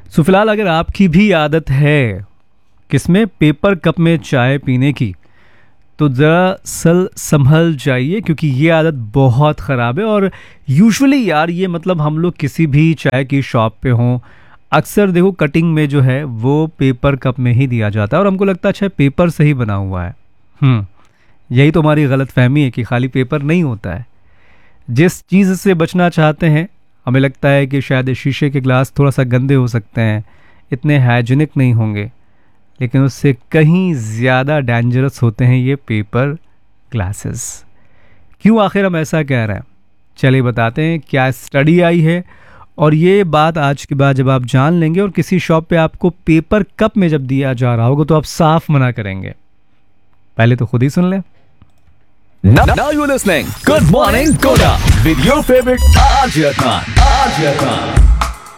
सो फिलहाल अगर आपकी भी आदत है किसमें पेपर कप में चाय पीने की, तो ज़रा संभल जाइए, क्योंकि ये आदत बहुत ख़राब है। और यूजुअली यार ये मतलब हम लोग किसी भी चाय की शॉप पे हों, अक्सर देखो कटिंग में जो है वो पेपर कप में ही दिया जाता है और हमको लगता है अच्छा पेपर से ही बना हुआ है। यही तो हमारी गलत फहमी है कि खाली पेपर नहीं होता है। जिस चीज़ से बचना चाहते हैं, हमें लगता है कि शायद शीशे के ग्लास थोड़ा सा गंदे हो सकते हैं, इतने हाइजीनिक नहीं होंगे, लेकिन उससे कहीं ज़्यादा डेंजरस होते हैं ये पेपर ग्लासेस। क्यों आखिर हम ऐसा कह रहे हैं, चलिए बताते हैं। क्या स्टडी आई है, और ये बात आज के बाद जब आप जान लेंगे और किसी शॉप पे आपको पेपर कप में जब दिया जा रहा होगा तो आप साफ मना करेंगे। पहले तो खुद ही सुन लें। Now you're listening. Good morning, Koda. With your favorite RJ Khan. RJ Khan.